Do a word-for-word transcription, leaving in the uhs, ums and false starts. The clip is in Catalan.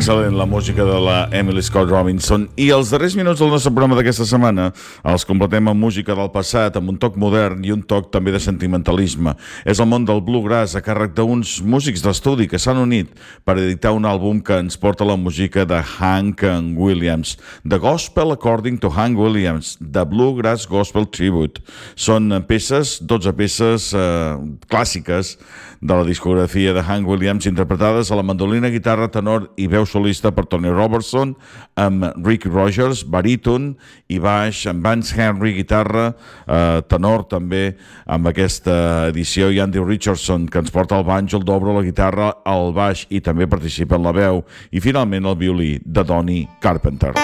Excel·lent la música de la Emily Scott Robinson. I els darrers minuts del nostre programa d'aquesta setmana els completem amb música del passat, amb un toc modern i un toc també de sentimentalisme. És el món del bluegrass a càrrec d'uns músics d'estudi que s'han unit per editar un àlbum que ens porta la música de Hank Williams. The Gospel According to Hank Williams, The Bluegrass Gospel Tribute. Són peces, dotze peces eh, clàssiques de la discografia de Hank Williams, interpretades a la mandolina, guitarra, tenor i veu solista per Tony Robertson, amb Rick Rogers, baríton i baix, amb Vance Henry, guitarra, eh, tenor també amb aquesta edició, i Andy Richardson, que ens porta el banjo, el dobro, la guitarra, el baix i també participa en la veu, i finalment el violí de Donny Carpenter.